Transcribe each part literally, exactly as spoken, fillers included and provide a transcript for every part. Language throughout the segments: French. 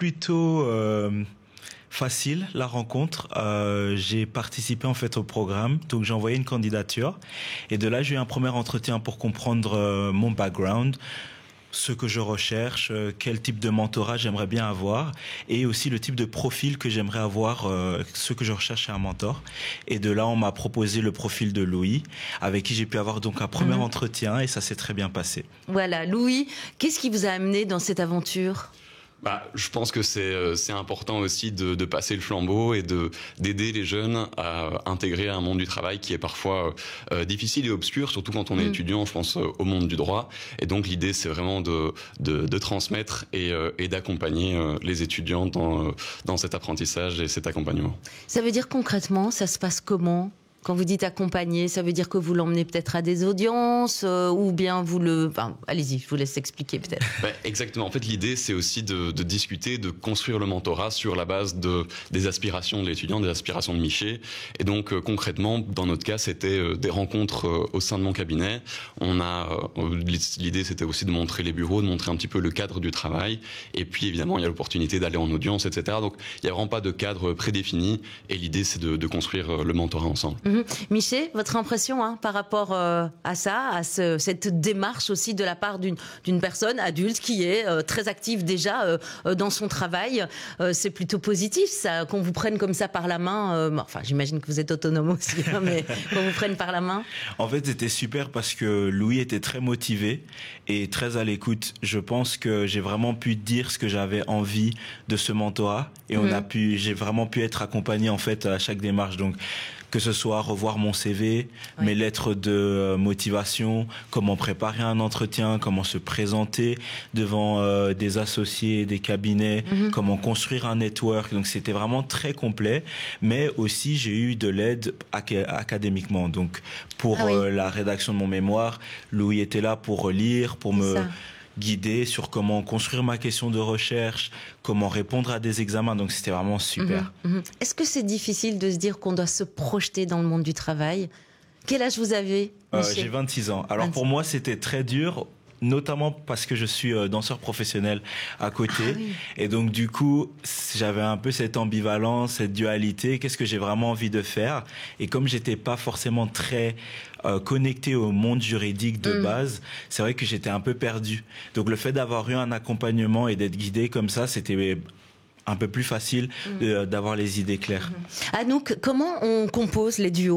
plutôt euh, facile, la rencontre. Euh, j'ai participé en fait au programme, donc j'ai envoyé une candidature. Et de là, j'ai eu un premier entretien pour comprendre euh, mon background, ce que je recherche, euh, quel type de mentorat j'aimerais bien avoir, et aussi le type de profil que j'aimerais avoir, euh, ce que je recherche chez un mentor. Et de là, on m'a proposé le profil de Louis, avec qui j'ai pu avoir donc un premier mmh. entretien, et ça s'est très bien passé. Voilà, Louis, qu'est-ce qui vous a amené dans cette aventure ? Bah, je pense que c'est c'est important aussi de, de passer le flambeau et de d'aider les jeunes à intégrer un monde du travail qui est parfois euh, difficile et obscur, surtout quand on est mmh. étudiant. Je pense au monde du droit. Et donc l'idée, c'est vraiment de de, de transmettre et, euh, et d'accompagner euh, les étudiants dans dans cet apprentissage et cet accompagnement. Ça veut dire concrètement, ça se passe comment ? Quand vous dites accompagner, ça veut dire que vous l'emmenez peut-être à des audiences euh, ou bien vous le... Enfin, allez-y, je vous laisse expliquer peut-être. Ben, exactement. En fait, l'idée, c'est aussi de, de discuter, de construire le mentorat sur la base de, des aspirations de l'étudiant, des aspirations de Miché. Et donc, euh, concrètement, dans notre cas, c'était euh, des rencontres euh, au sein de mon cabinet. On a, euh, l'idée, c'était aussi de montrer les bureaux, de montrer un petit peu le cadre du travail. Et puis, évidemment, il y a l'opportunité d'aller en audience, et cetera. Donc, il n'y a vraiment pas de cadre prédéfini. Et l'idée, c'est de, de construire le mentorat ensemble. Mmh. Miché, votre impression hein, par rapport euh, à ça, à ce, cette démarche aussi de la part d'une, d'une personne adulte qui est euh, très active déjà euh, dans son travail, euh, c'est plutôt positif ça, qu'on vous prenne comme ça par la main, euh, enfin j'imagine que vous êtes autonome aussi, hein, mais qu'on vous prenne par la main. En fait c'était super parce que Louis était très motivé et très à l'écoute. Je pense que j'ai vraiment pu dire ce que j'avais envie de ce mentorat et on mmh. a pu, j'ai vraiment pu être accompagné en fait à chaque démarche. Donc que ce soit revoir mon C V, oui. mes lettres de motivation, comment préparer un entretien, comment se présenter devant euh, des associés, des cabinets, mm-hmm. comment construire un network. Donc c'était vraiment très complet, mais aussi j'ai eu de l'aide ac- académiquement. Donc pour ah oui. euh, la rédaction de mon mémoire, Louis était là pour lire, pour me... Ça. guidé sur comment construire ma question de recherche, comment répondre à des examens. Donc c'était vraiment super. Mmh, mmh. Est-ce que c'est difficile de se dire qu'on doit se projeter dans le monde du travail ? Quel âge vous avez, euh, J'ai vingt-six ans. Alors vingt-six. Pour moi, c'était très dur, notamment parce que je suis danseur professionnel à côté. Ah oui. Et donc du coup, j'avais un peu cette ambivalence, cette dualité. Qu'est-ce que j'ai vraiment envie de faire ? Et comme j'étais pas forcément très euh, connecté au monde juridique de mmh. base, c'est vrai que j'étais un peu perdu. Donc le fait d'avoir eu un accompagnement et d'être guidé comme ça, c'était un peu plus facile mmh. de, d'avoir les idées claires. Mmh. Anouk, comment on compose les duos ?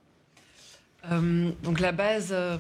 euh, Donc la base... Euh...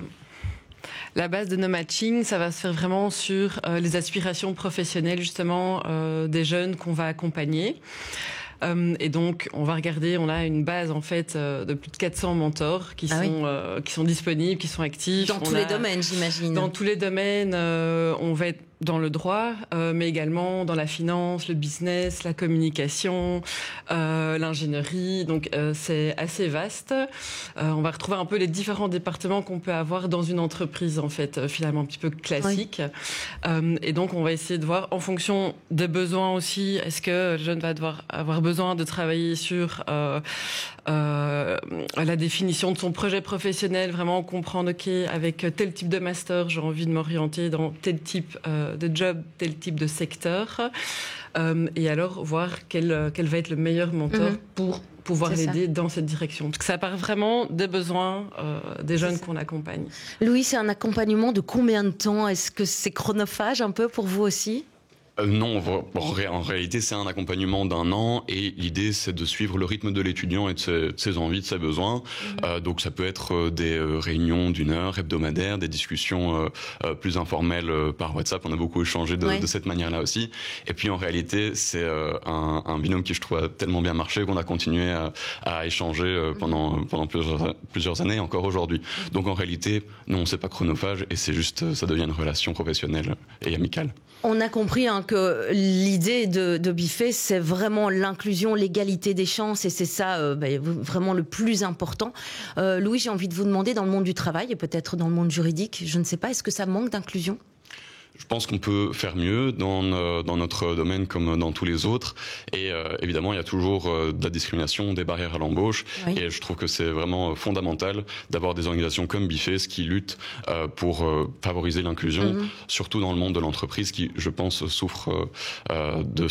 La base de nos matchings, ça va se faire vraiment sur euh, les aspirations professionnelles justement euh, des jeunes qu'on va accompagner. Euh, et donc, on va regarder, on a une base en fait euh, de plus de quatre cents mentors qui ah sont oui. euh, qui sont disponibles, qui sont actifs. Dans on tous a, les domaines, j'imagine. Dans tous les domaines, euh, on va être dans le droit, euh, mais également dans la finance, le business, la communication, euh, l'ingénierie. Donc euh, c'est assez vaste. Euh, on va retrouver un peu les différents départements qu'on peut avoir dans une entreprise, en fait, euh, finalement un petit peu classique. Oui. Euh, et donc on va essayer de voir en fonction des besoins aussi. Est-ce que le jeune va devoir avoir besoin de travailler sur euh, euh, la définition de son projet professionnel, vraiment comprendre ok, avec tel type de master, j'ai envie de m'orienter dans tel type euh, de job, tel type de secteur, euh, et alors voir quel, quel va être le meilleur mentor mmh. pour pouvoir c'est l'aider ça. Dans cette direction. Parce que ça part vraiment des besoins euh, des jeunes qu'on accompagne. Louis, c'est un accompagnement de combien de temps ? Est-ce que c'est chronophage un peu pour vous aussi ? Euh, non, en réalité, c'est un accompagnement d'un an et l'idée, c'est de suivre le rythme de l'étudiant et de ses, de ses envies, de ses besoins. Mmh. Euh, donc, ça peut être des réunions d'une heure hebdomadaires, des discussions euh, plus informelles par WhatsApp. On a beaucoup échangé de, ouais. de cette manière-là aussi. Et puis, en réalité, c'est euh, un, un binôme qui, je trouve, a tellement bien marché qu'on a continué à, à échanger pendant, mmh. pendant plusieurs, plusieurs années, encore aujourd'hui. Donc, en réalité, non, c'est pas chronophage et c'est juste, ça devient une relation professionnelle et amicale. On a compris hein, que l'idée de, de Bifé, c'est vraiment l'inclusion, l'égalité des chances, et c'est ça euh, bah, vraiment le plus important. Euh, Louis, j'ai envie de vous demander, dans le monde du travail et peut-être dans le monde juridique, je ne sais pas, est-ce que ça manque d'inclusion ? Je pense qu'on peut faire mieux dans, dans notre domaine comme dans tous les autres. Et euh, évidemment, il y a toujours euh, de la discrimination, des barrières à l'embauche. Oui. Et je trouve que c'est vraiment fondamental d'avoir des organisations comme Bifes qui luttent euh, pour euh, favoriser l'inclusion, mm-hmm. surtout dans le monde de l'entreprise qui, je pense, souffre euh, de,